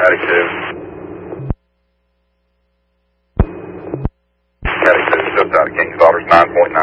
Attic 2. Attic 2, just out of King's Daughters, 9.9.